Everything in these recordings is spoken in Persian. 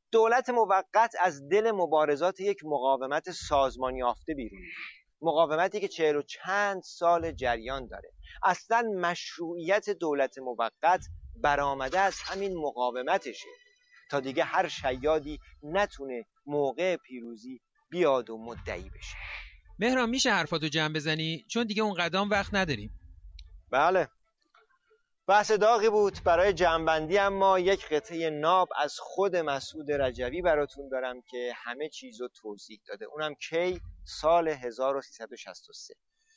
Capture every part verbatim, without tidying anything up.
دولت موقت از دل مبارزات یک مقاومت سازمان یافته بیرون، مقاومتی که چهل و چند سال جریان داره. اصلا مشروعیت دولت موقت برآمده از همین مقاومتشه تا دیگه هر شیادی نتونه موقع پیروزی بیاد و مدعی بشه. مهران میشه حرفاتو جمع بزنی؟ چون دیگه اون قدم وقت نداریم. بله، بحث داغی بود برای جمع‌بندی، اما یک قطعه ناب از خود مسعود رجوی براتون دارم که همه چیزو توضیح داده. اونم کی؟ سال هزار و سیصد و شصت و سه.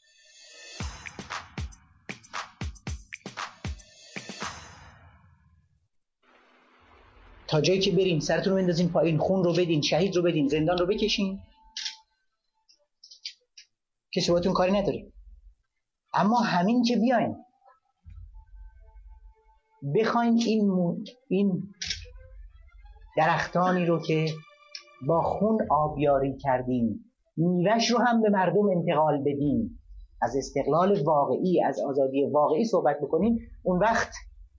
تا جایی که بریم سرتون رو بندازین پایین، خون رو بدین، شهید رو بدین، زندان رو بکشین، کسی باهاتون کاری نداره. اما همین که بیاین بخواین این مو... این درختانی رو که با خون آبیاری کردیم میوه‌اش رو هم به مردم انتقال بدیم، از استقلال واقعی، از آزادی واقعی صحبت بکنیم، اون وقت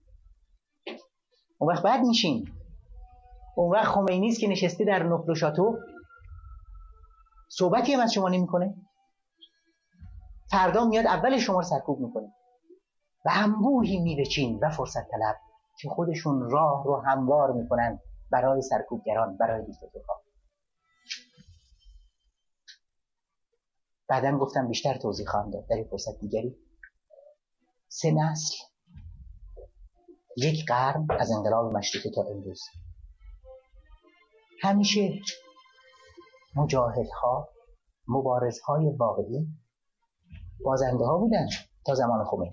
اون وقت بد میشین. اون وقت خمینی است که نشسته در نقل شاتو صحبتی هم از شما نمی‌کنه، فردا میاد اول شما رو سرکوب میکنه و انبوهی میوه‌چین و فرصت طلب که خودشون راه رو هموار میکنن برای سرکوبگران، برای دیکتاتورها. بعدم گفتم بیشتر توضیح خواهم داد در فرصت دیگری. سه نسل، یک قرن از انقلاب مشروطه تا امروز، همیشه مجاهدها، مبارزهای واقعی بازنده ها بودن تا زمان خمینی.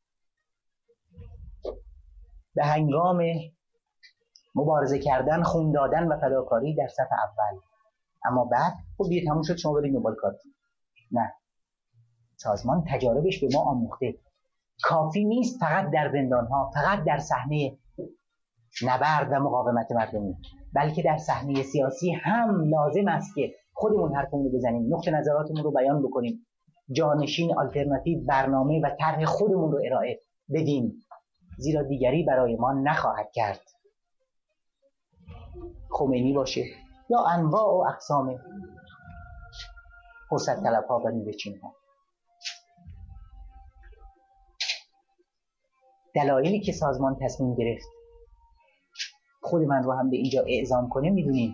به هنگام مبارزه کردن، خون دادن و فداکاری در صف اول، اما بعد خب دیگه تموم شد، شما برید دنبال کار. نه، سازمان تجاربش به ما آموخته کافی نیست فقط در زندان‌ها، فقط در صحنه نبرد و مقاومت مردمی، بلکه در صحنه سیاسی هم لازم است که خودمون حرفمون رو بزنیم، نقطه نظراتمون رو بیان بکنیم، جانشین، آلترناتیو، برنامه و طرح خودمون رو ارائه بدیم، زیرا دیگری برای ما نخواهد کرد. خمینی باشه یا انواع و اقسام فرصت طلب‌ها و میوه‌چین‌ها. دلایلی که سازمان تصمیم گرفت خود من رو هم به اینجا اعزام کنه میدونین.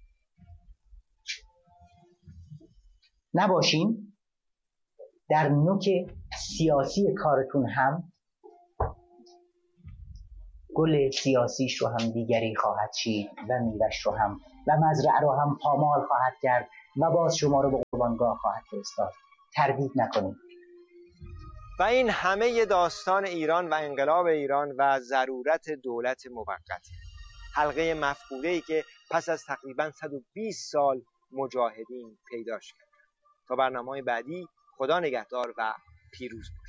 نباشین در نوک سیاسی کارتون هم گل سیاسیش رو هم دیگری خواهد چید و میوه‌اش رو هم و مزرعه رو هم پامال خواهد کرد و باز شما رو به قربانگاه خواهد فرستاد. تردید نکنید. و این همه داستان ایران و انقلاب ایران و ضرورت دولت موقت، حلقه مفقوده‌ای که پس از تقریباً صد و بیست سال مجاهدین پیداش کرد. تا برنامه‌های بعدی، خدا نگهدار و پیروز باد.